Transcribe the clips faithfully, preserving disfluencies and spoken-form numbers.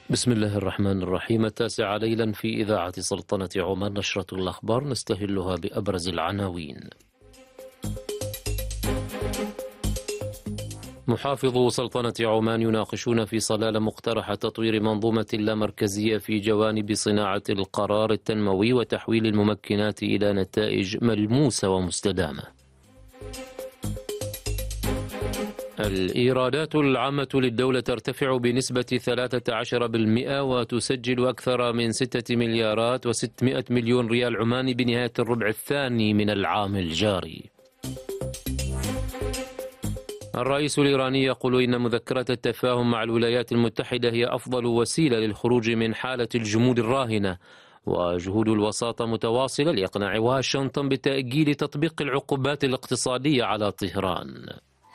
بسم الله الرحمن الرحيم. التاسعة ليلا في إذاعة سلطنة عمان، نشرة الأخبار نستهلها بأبرز العناوين. محافظو سلطنة عمان يناقشون في صلالة مقترح تطوير منظومة اللامركزية في جوانب صناعة القرار التنموي وتحويل الممكنات إلى نتائج ملموسة ومستدامة. الإيرادات العامة للدولة ترتفع بنسبة ثلاثة عشر بالمئة وتسجل أكثر من ستة مليارات وستمائة مليون ريال عماني بنهاية الربع الثاني من العام الجاري. الرئيس الإيراني يقول إن مذكرة التفاهم مع الولايات المتحدة هي أفضل وسيلة للخروج من حالة الجمود الراهنة، وجهود الوساطة متواصلة لإقناع واشنطن بتأجيل تطبيق العقوبات الاقتصادية على طهران.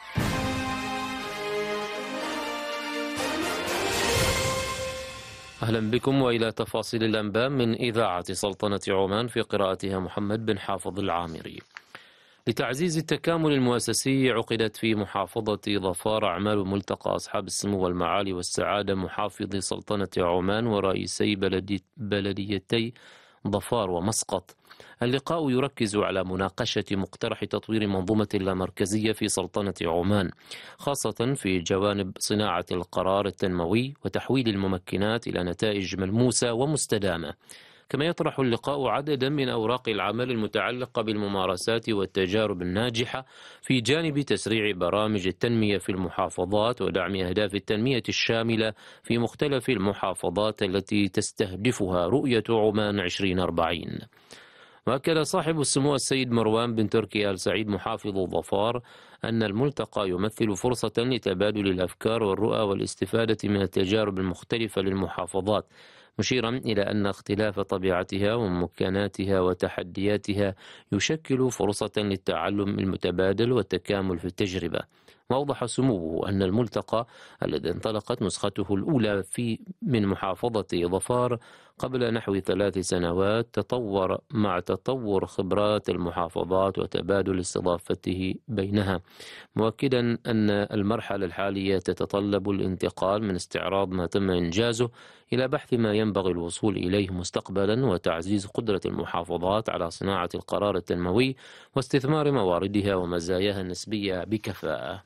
أهلا بكم وإلى تفاصيل الأنباء من إذاعة سلطنة عمان، في قراءتها محمد بن حافظ العامري. لتعزيز التكامل المؤسسي عقدت في محافظة ظفار أعمال ملتقى أصحاب السمو والمعالي والسعادة محافظي سلطنة عمان ورئيسي بلدي بلديتي ظفار ومسقط. اللقاء يركز على مناقشة مقترح تطوير منظومة اللامركزية في سلطنة عمان، خاصة في جوانب صناعة القرار التنموي وتحويل الممكنات إلى نتائج ملموسة ومستدامة. كما يطرح اللقاء عددا من أوراق العمل المتعلقة بالممارسات والتجارب الناجحة في جانب تسريع برامج التنمية في المحافظات ودعم أهداف التنمية الشاملة في مختلف المحافظات التي تستهدفها رؤية عمان عشرين أربعين. وأكد صاحب السمو السيد مروان بن تركي آل سعيد محافظ ظفار أن الملتقى يمثل فرصة لتبادل الأفكار والرؤى والاستفادة من التجارب المختلفة للمحافظات، مشيرا إلى أن اختلاف طبيعتها وممكناتها وتحدياتها يشكل فرصة للتعلم المتبادل والتكامل في التجربة. وأوضح سموه أن الملتقى الذي انطلقت نسخته الأولى في من محافظة ظفار قبل نحو ثلاث سنوات تطور مع تطور خبرات المحافظات وتبادل استضافته بينها، مؤكدا أن المرحلة الحالية تتطلب الانتقال من استعراض ما تم إنجازه إلى بحث ما ينبغي الوصول إليه مستقبلا، وتعزيز قدرة المحافظات على صناعة القرار التنموي واستثمار مواردها ومزاياها النسبية بكفاءة.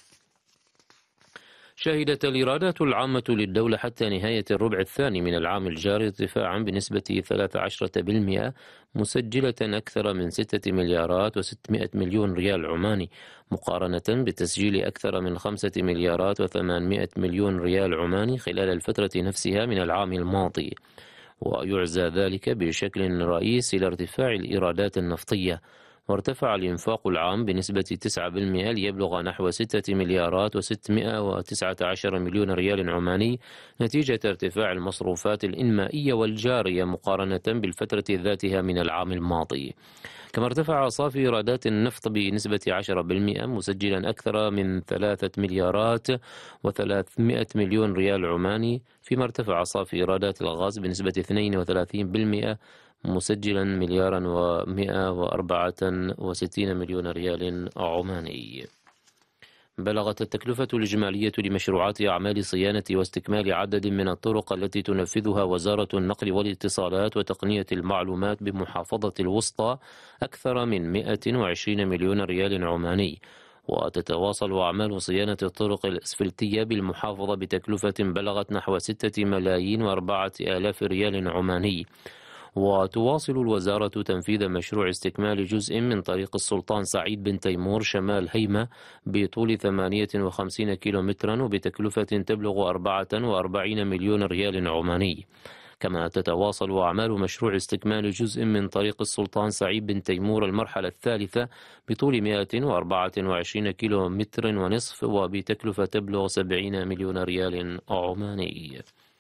شهدت الإيرادات العامة للدولة حتى نهاية الربع الثاني من العام الجاري ارتفاعا بنسبة ثلاث عشرة بالمئة، مسجلة أكثر من ستة مليارات وستمائة مليون ريال عماني، مقارنة بتسجيل أكثر من خمسة مليارات وثمانمائة مليون ريال عماني خلال الفترة نفسها من العام الماضي. ويعزى ذلك بشكل رئيسي إلى ارتفاع الإيرادات النفطية، وارتفع الإنفاق العام بنسبة تسعة بالمئة ليبلغ نحو ستة مليارات وستمائة وتسعة عشر مليون ريال عماني، نتيجة ارتفاع المصروفات الإنمائية والجارية مقارنة بالفترة ذاتها من العام الماضي. كما ارتفع صافي إيرادات النفط بنسبة عشرة بالمئة، مسجلا أكثر من ثلاثة مليارات وثلاثمائة مليون ريال عماني، فيما ارتفع صافي إيرادات الغاز بنسبة اثنين وثلاثين بالمئة، مسجلا مليارا ومائة وأربعة وستين مليون ريال عماني. بلغت التكلفة الإجمالية لمشروعات أعمال صيانة واستكمال عدد من الطرق التي تنفذها وزارة النقل والاتصالات وتقنية المعلومات بمحافظة الوسطى أكثر من مائة وعشرين مليون ريال عماني. وتتواصل أعمال صيانة الطرق الأسفلتية بالمحافظة بتكلفة بلغت نحو ستة ملايين وأربعة آلاف ريال عماني. وتواصل الوزارة تنفيذ مشروع استكمال جزء من طريق السلطان سعيد بن تيمور شمال هيمة بطول ثمانية وخمسين كيلومترا وبتكلفة تبلغ أربعة وأربعين مليون ريال عماني. كما تتواصل أعمال مشروع استكمال جزء من طريق السلطان سعيد بن تيمور المرحلة الثالثة بطول مائة وأربعة وعشرين كيلومتر ونصف وبتكلفة تبلغ سبعين مليون ريال عماني.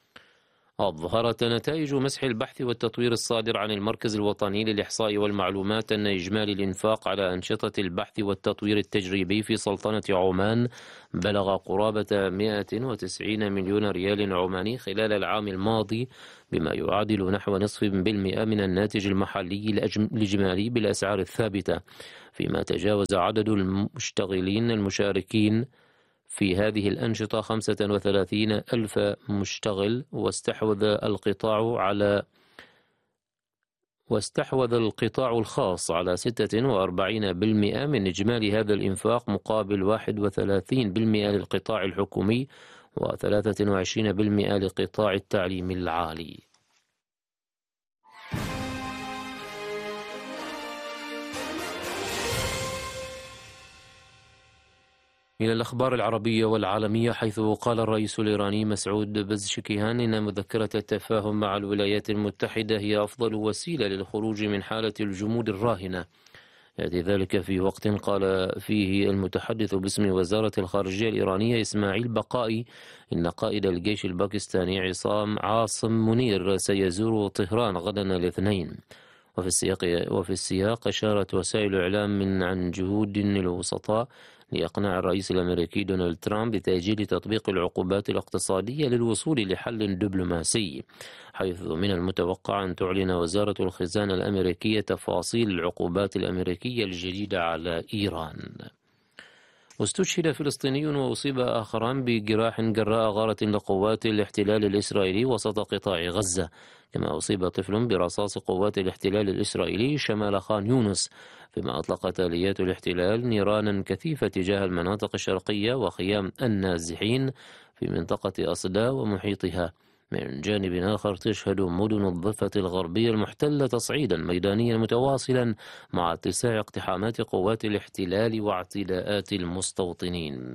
أظهرت نتائج مسح البحث والتطوير الصادر عن المركز الوطني للإحصاء والمعلومات أن إجمالي الإنفاق على أنشطة البحث والتطوير التجريبي في سلطنة عمان بلغ قرابة مائة وتسعين مليون ريال عماني خلال العام الماضي، بما يعادل نحو نصف بالمئة من الناتج المحلي الإجمالي بالأسعار الثابتة، فيما تجاوز عدد المشتغلين المشاركين في هذه الأنشطة خمسة وثلاثين ألف مشتغل، واستحوذ القطاع على واستحوذ القطاع الخاص على ستة وأربعين بالمئة من إجمالي هذا الإنفاق، مقابل واحد وثلاثين بالمئة للقطاع الحكومي وثلاثة وعشرين بالمئة لقطاع التعليم العالي. إلى الأخبار العربية والعالمية، حيث قال الرئيس الإيراني مسعود بزشكيان إن مذكرة التفاهم مع الولايات المتحدة هي أفضل وسيلة للخروج من حالة الجمود الراهنة. يأتي ذلك في وقت قال فيه المتحدث باسم وزارة الخارجية الإيرانية إسماعيل بقائي إن قائد الجيش الباكستاني عصام عاصم منير سيزور طهران غدا الاثنين. وفي السياق وفي السياق أشارت وسائل الإعلام من عن جهود الوسطاء لإقناع الرئيس الأمريكي دونالد ترامب بتأجيل تطبيق العقوبات الاقتصادية للوصول لحل دبلوماسي، حيث من المتوقع أن تعلن وزارة الخزانة الأمريكية تفاصيل العقوبات الأمريكية الجديدة على إيران. واستشهد فلسطيني وأصيب آخران بجراح جراء غارة لقوات الاحتلال الإسرائيلي وسط قطاع غزة، كما أصيب طفل برصاص قوات الاحتلال الإسرائيلي شمال خان يونس، فيما أطلقت آليات الاحتلال نيرانا كثيفة تجاه المناطق الشرقية وخيام النازحين في منطقة أصدا ومحيطها. من جانب آخر تشهد مدن الضفة الغربية المحتلة تصعيدا ميدانيا متواصلا مع اتساع اقتحامات قوات الاحتلال واعتداءات المستوطنين.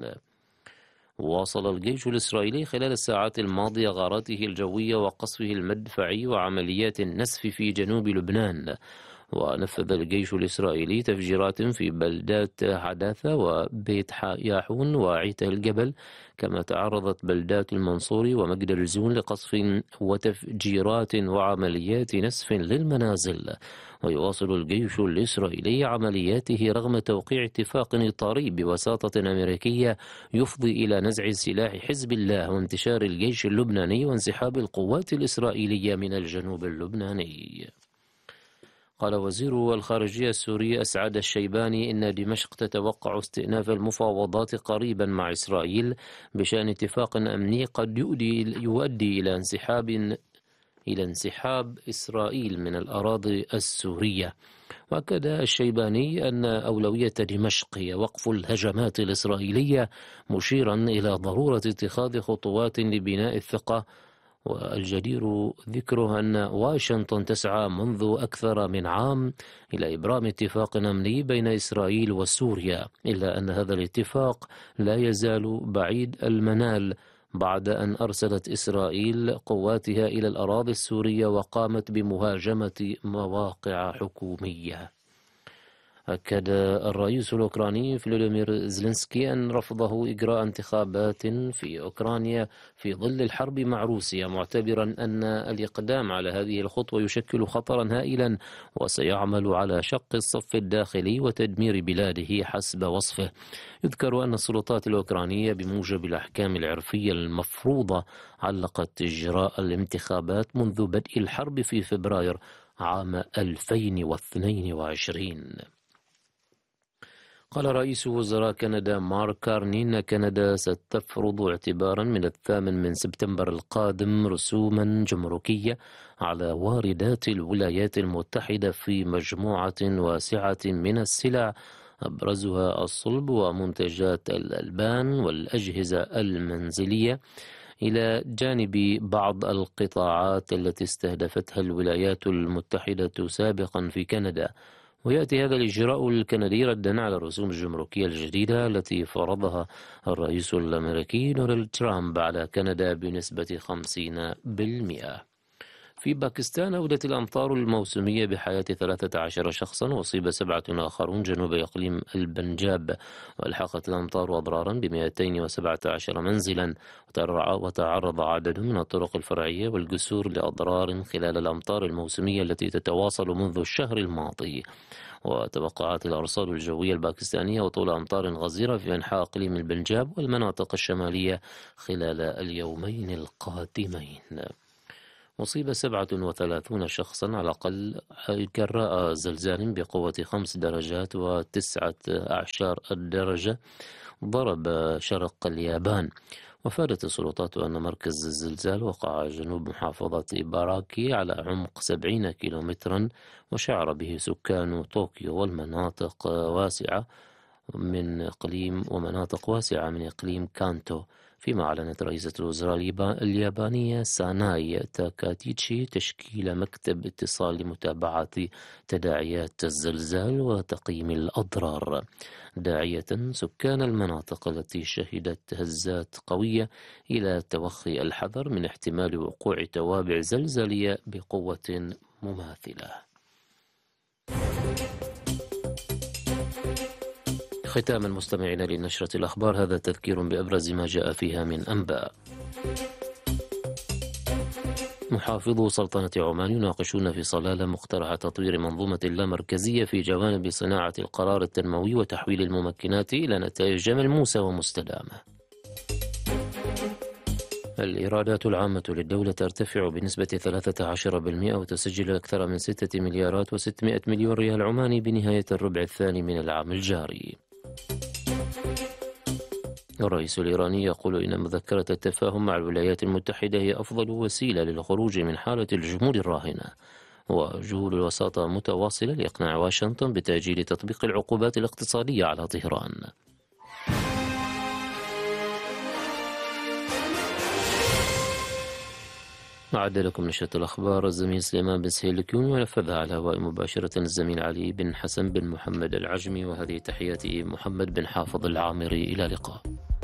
واصل الجيش الإسرائيلي خلال الساعات الماضية غاراته الجوية وقصفه المدفعي وعمليات النسف في جنوب لبنان. ونفذ الجيش الإسرائيلي تفجيرات في بلدات حداثة وبيت ياحون وعيته الجبل، كما تعرضت بلدات المنصوري ومجدل الزون لقصف وتفجيرات وعمليات نسف للمنازل. ويواصل الجيش الإسرائيلي عملياته رغم توقيع اتفاق إطاري بوساطة أمريكية يفضي إلى نزع سلاح حزب الله وانتشار الجيش اللبناني وانسحاب القوات الإسرائيلية من الجنوب اللبناني. قال وزير الخارجية السوري أسعد الشيباني إن دمشق تتوقع استئناف المفاوضات قريبا مع إسرائيل بشأن اتفاق أمني قد يؤدي, يؤدي إلى انسحاب إلى انسحاب إسرائيل من الأراضي السورية. وأكد الشيباني أن أولوية دمشق هي وقف الهجمات الإسرائيلية، مشيرا إلى ضرورة اتخاذ خطوات لبناء الثقة. والجدير ذكره أن واشنطن تسعى منذ أكثر من عام إلى إبرام اتفاق أمني بين إسرائيل وسوريا، إلا أن هذا الاتفاق لا يزال بعيد المنال بعد أن أرسلت إسرائيل قواتها إلى الأراضي السورية وقامت بمهاجمة مواقع حكومية. أكد الرئيس الأوكراني فلوديمير زيلينسكي أن رفضه إجراء انتخابات في أوكرانيا في ظل الحرب مع روسيا، معتبرا أن الإقدام على هذه الخطوة يشكل خطرا هائلا وسيعمل على شق الصف الداخلي وتدمير بلاده حسب وصفه. يذكر أن السلطات الأوكرانية بموجب الأحكام العرفية المفروضة علقت إجراء الانتخابات منذ بدء الحرب في فبراير عام ألفين واثنين وعشرين. قال رئيس وزراء كندا مارك كارني إن كندا ستفرض اعتبارا من الثامن من سبتمبر القادم رسوما جمركية على واردات الولايات المتحدة في مجموعة واسعة من السلع، أبرزها الصلب ومنتجات الألبان والأجهزة المنزلية، إلى جانب بعض القطاعات التي استهدفتها الولايات المتحدة سابقا في كندا. ويأتي هذا الإجراء الكندي ردا على الرسوم الجمركية الجديدة التي فرضها الرئيس الأمريكي دونالد ترامب على كندا بنسبة خمسين بالمئة. في باكستان أودت الأمطار الموسمية بحياة ثلاثة عشر شخصا، وأصيب سبعة آخرون جنوب إقليم البنجاب، وألحقت الأمطار أضرارا ب مئتين وسبعة عشر منزلا، وتعرض عدد من الطرق الفرعية والجسور لأضرار خلال الأمطار الموسمية التي تتواصل منذ الشهر الماضي. وتوقعت الأرصاد الجوية الباكستانية هطول أمطار غزيرة في أنحاء إقليم البنجاب والمناطق الشمالية خلال اليومين القادمين. أصيب سبعة وثلاثون شخصا على الأقل جراء زلزال بقوة خمس درجات وتسعة أعشار الدرجة ضرب شرق اليابان. وأفادت السلطات أن مركز الزلزال وقع جنوب محافظة باراكي على عمق سبعين كيلومترا، وشعر به سكان طوكيو والمناطق واسعة من إقليم ومناطق واسعة من إقليم كانتو. فيما أعلنت رئيسة الوزراء اليابانية ساناي تاكاتيتشي تشكيل مكتب اتصال لمتابعة تداعيات الزلزال وتقييم الأضرار، داعية سكان المناطق التي شهدت هزات قوية إلى توخي الحذر من احتمال وقوع توابع زلزالية بقوة مماثلة. ختاما مستمعين لنشرة الأخبار، هذا تذكير بأبرز ما جاء فيها من أنباء. محافظو سلطنة عمان يناقشون في صلالة مقترح تطوير منظومة اللامركزية في جوانب صناعة القرار التنموي وتحويل الممكنات إلى نتائج ملموسة ومستدامة. الإيرادات العامة للدولة ترتفع بنسبة ثلاثة عشر بالمئة وتسجل أكثر من ستة مليارات وستمائة مليون ريال عماني بنهاية الربع الثاني من العام الجاري. الرئيس الإيراني يقول إن مذكرة التفاهم مع الولايات المتحدة هي أفضل وسيلة للخروج من حالة الجمود الراهنة، وجهود الوساطة متواصلة لإقناع واشنطن بتأجيل تطبيق العقوبات الاقتصادية على طهران. أعد لكم نشرة الأخبار الزميل سليمان بن سهيل الكيوني، ونفذها على الهواء مباشرة الزميل علي بن حسن بن محمد العجمي، وهذه تحياتي محمد بن حافظ العامري. إلى اللقاء.